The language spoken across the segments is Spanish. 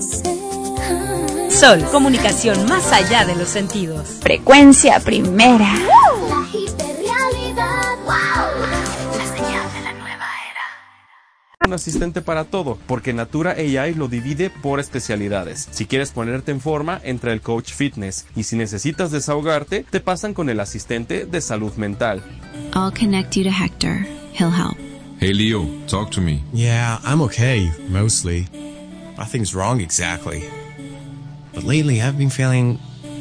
Sol, comunicación más allá de los sentidos. Frecuencia primera. La hiperrealidad. ¡Wow! La señal de la nueva era. Un asistente para todo, porque Natura AI lo divide por especialidades. Si quieres ponerte en forma, entra el coach fitness. Y si necesitas desahogarte, te pasan con el asistente de salud mental. I'll connect you to Hector. He'll help. Hey Leo, talk to me. Yeah, I'm okay, mostly. Nothing's wrong exactly. But lately I've been feeling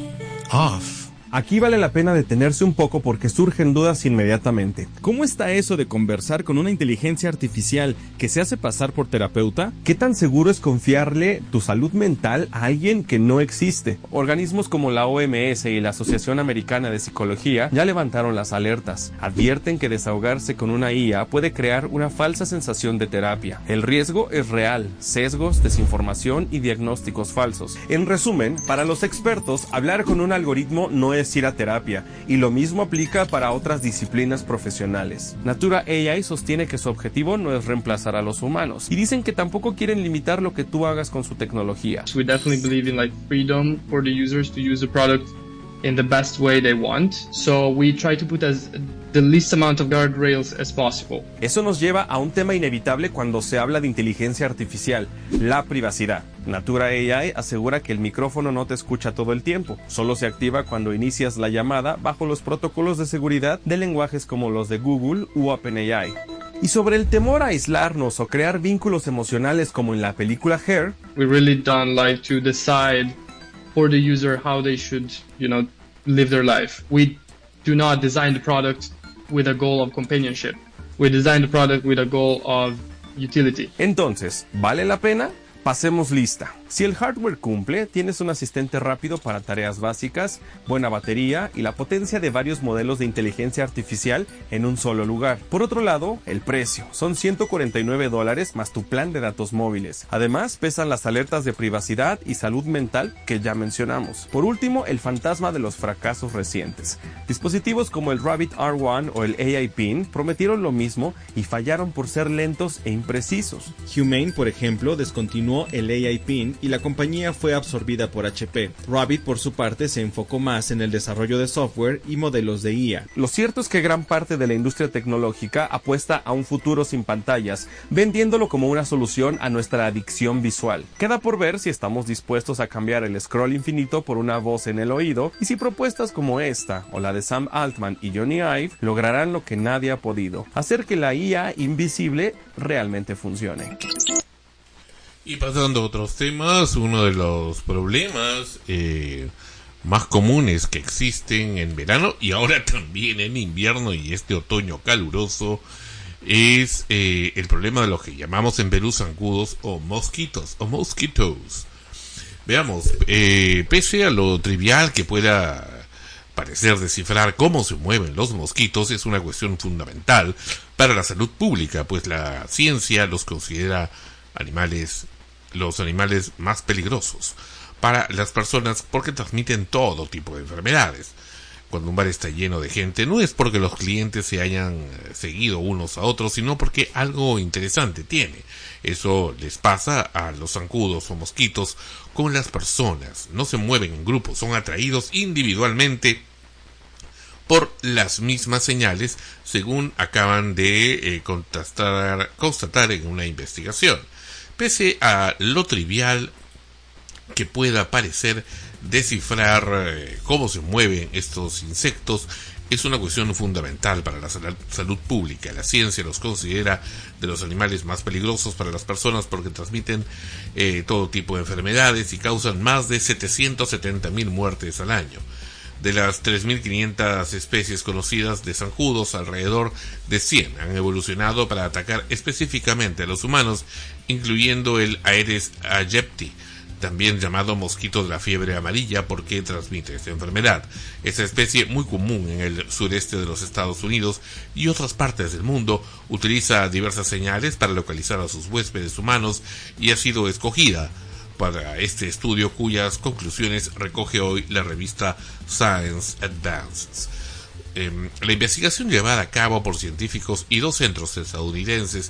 off. Aquí vale la pena detenerse un poco porque surgen dudas inmediatamente. ¿Cómo está eso de conversar con una inteligencia artificial que se hace pasar por terapeuta? ¿Qué tan seguro es confiarle tu salud mental a alguien que no existe? Organismos como la OMS y la Asociación Americana de Psicología ya levantaron las alertas. Advierten que desahogarse con una IA puede crear una falsa sensación de terapia. El riesgo es real: sesgos, desinformación y diagnósticos falsos. En resumen, para los expertos, hablar con un algoritmo no es ir a terapia, y lo mismo aplica para otras disciplinas profesionales. Natura AI sostiene que su objetivo no es reemplazar a los humanos, y dicen que tampoco quieren limitar lo que tú hagas con su tecnología. We definitely believe in freedom for the users to use the product in the best way they want. So we try to put the least amount of guardrails as possible. Eso nos lleva a un tema inevitable cuando se habla de inteligencia artificial: la privacidad. Natura AI asegura que el micrófono no te escucha todo el tiempo, solo se activa cuando inicias la llamada bajo los protocolos de seguridad de lenguajes como los de Google u OpenAI. Y sobre el temor a aislarnos o crear vínculos emocionales como en la película Hair, We really don't like to decide for the user how they should, live their life. We do not design the product with a goal of companionship. We design the product with a goal of utility. entonces, ¿vale la pena? Pasemos lista. Si el hardware cumple, tienes un asistente rápido para tareas básicas, buena batería y la potencia de varios modelos de inteligencia artificial en un solo lugar. Por otro lado, el precio. Son $149 más tu plan de datos móviles. Además, pesan las alertas de privacidad y salud mental que ya mencionamos. Por último, el fantasma de los fracasos recientes. Dispositivos como el Rabbit R1 o el AI Pin prometieron lo mismo y fallaron por ser lentos e imprecisos. Humane, por ejemplo, descontinuó el AI Pin y la compañía fue absorbida por HP. Rabbit, por su parte, se enfocó más en el desarrollo de software y modelos de IA. Lo cierto es que gran parte de la industria tecnológica apuesta a un futuro sin pantallas, vendiéndolo como una solución a nuestra adicción visual. Queda por ver si estamos dispuestos a cambiar el scroll infinito por una voz en el oído, y si propuestas como esta o la de Sam Altman y Johnny Ive lograrán lo que nadie ha podido: hacer que la IA invisible realmente funcione. Y pasando a otros temas, uno de los problemas más comunes que existen en verano y ahora también en invierno y este otoño caluroso es el problema de lo que llamamos en Perú zancudos o mosquitos o mosquitos. Veamos, pese a lo trivial que pueda parecer descifrar cómo se mueven los mosquitos, es una cuestión fundamental para la salud pública, pues la ciencia los considera los animales más peligrosos para las personas porque transmiten todo tipo de enfermedades. Cuando un bar está lleno de gente, no es porque los clientes se hayan seguido unos a otros, sino porque algo interesante tiene. Eso les pasa a los zancudos o mosquitos con las personas. No se mueven en grupos, son atraídos individualmente por las mismas señales, según acaban de constatar en una investigación. Pese a lo trivial que pueda parecer descifrar cómo se mueven estos insectos, es una cuestión fundamental para la salud pública. La ciencia los considera de los animales más peligrosos para las personas porque transmiten todo tipo de enfermedades y causan más de 770.000 muertes al año. De las 3.500 especies conocidas de zancudos, alrededor de 100 han evolucionado para atacar específicamente a los humanos, incluyendo el Aedes aegypti, también llamado mosquito de la fiebre amarilla porque transmite esta enfermedad. Esta especie, muy común en el sureste de los Estados Unidos y otras partes del mundo, utiliza diversas señales para localizar a sus huéspedes humanos y ha sido escogida para este estudio cuyas conclusiones recoge hoy la revista Science Advances. La investigación llevada a cabo por científicos y dos centros estadounidenses